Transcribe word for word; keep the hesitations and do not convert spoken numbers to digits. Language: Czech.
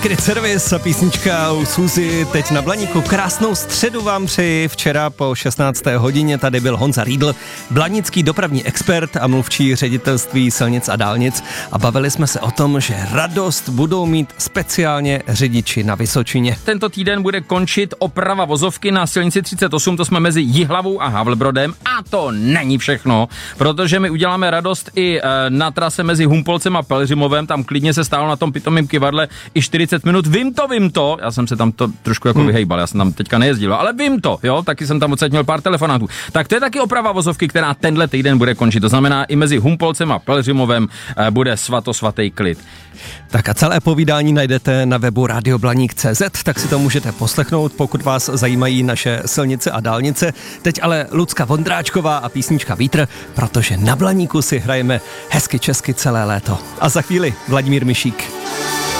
Credit Service a písnička u Suzy teď na Blaníku. Krásnou středu vám přeji. Včera po šestnácté hodině tady byl Honza Riedl, blanický dopravní expert a mluvčí ředitelství silnic a dálnic a bavili jsme se o tom, že radost budou mít speciálně řidiči na Vysočině. Tento týden bude končit oprava vozovky na silnici třicet osm, to jsme mezi Jihlavou a Havlbrodem a to není všechno, protože my uděláme radost i na trase mezi Humpolcem a Pelhřimovem, tam klidně se stálo na tom pitomým kyvadle i čtyřicet minut, vím to, vím to, já jsem se tam to trošku jako hmm. vyhejbal, já jsem tam teďka nejezdil, ale vím to, jo, taky jsem tam odsaď měl pár telefonátů. Tak to je taky oprava vozovky, která tenhle týden bude končit, to znamená i mezi Humpolcem a Pelhřimovem bude svatosvatý klid. Tak a celé povídání najdete na webu radioblaník tečka cé zet, tak si to můžete poslechnout, pokud vás zajímají naše silnice a dálnice. Teď ale Lucka Vondráčková a písnička Vítr, protože na Blaníku si hrajeme hezky česky celé léto. A za chvíli Vladimír Mišík.